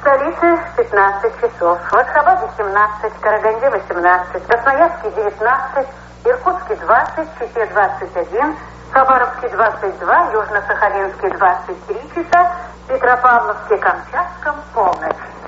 столице 15 часов, в Ашхабаде 17, Караганде 18, Красноярске 19, Иркутске 20, Чите 21, Хабаровске 22, Южно-Сахалинске 23 часа, Петропавловске-Камчатском полночь.